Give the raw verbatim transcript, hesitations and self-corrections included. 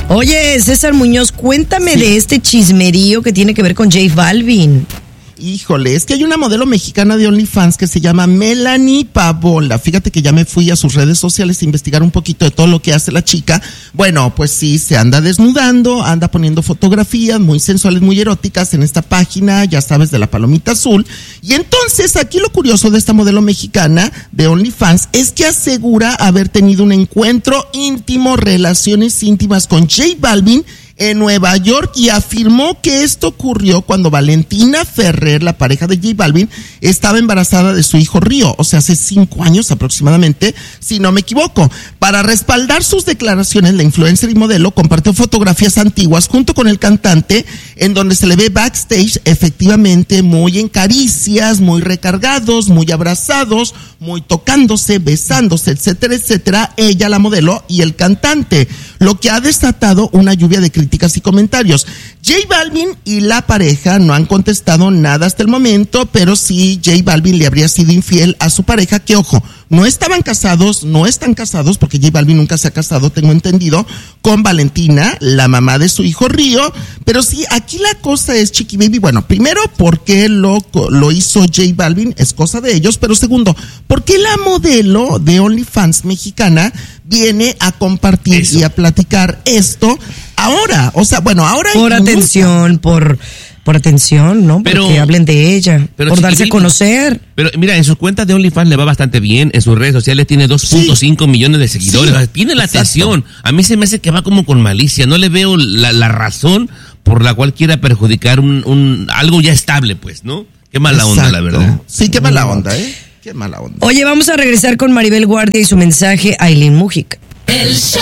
Oye, César Muñoz, cuéntame sí. de este chismerío que tiene que ver con J Balvin. Híjole, es que hay una modelo mexicana de OnlyFans que se llama Melanie Pavola. Fíjate que ya me fui a sus redes sociales a investigar un poquito de todo lo que hace la chica. Bueno, pues sí, se anda desnudando, anda poniendo fotografías muy sensuales, muy eróticas en esta página, ya sabes, de la palomita azul. Y entonces, aquí lo curioso de esta modelo mexicana de OnlyFans es que asegura haber tenido un encuentro íntimo, relaciones íntimas con J Balvin en Nueva York, y afirmó que esto ocurrió cuando Valentina Ferrer, la pareja de J Balvin, estaba embarazada de su hijo Río, o sea, hace cinco años aproximadamente, si no me equivoco. Para respaldar sus declaraciones, la influencer y modelo compartió fotografías antiguas junto con el cantante, en donde se le ve backstage efectivamente muy en caricias, muy recargados, muy abrazados, muy tocándose, besándose, etcétera, etcétera, ella, la modelo, y el cantante, lo que ha desatado una lluvia de críticas y comentarios. J Balvin y la pareja no han contestado nada hasta el momento, pero sí J Balvin le habría sido infiel a su pareja, que ojo, no estaban casados, no están casados, porque J Balvin nunca se ha casado, tengo entendido, con Valentina, la mamá de su hijo Río, pero sí, aquí la cosa es, Chiqui Baby, bueno, primero, ¿por qué lo, lo hizo J Balvin? Es cosa de ellos, pero segundo, ¿por qué la modelo de OnlyFans mexicana viene a compartir Eso. y a platicar esto ahora? O sea, bueno, ahora... Por atención, por... Por atención, ¿no? Pero, porque hablen de ella, pero por darse a conocer. Pero mira, en sus cuentas de OnlyFans le va bastante bien, en sus redes sociales tiene dos punto cinco sí. millones de seguidores, sí. tiene la Exacto. atención. A mí se me hace que va como con malicia, no le veo la, la razón por la cual quiera perjudicar un, un algo ya estable, pues, ¿no? Qué mala Exacto. onda, la verdad. Sí, qué mala onda, ¿eh? Qué mala onda. Oye, vamos a regresar con Maribel Guardia y su mensaje a Aileen Mújica.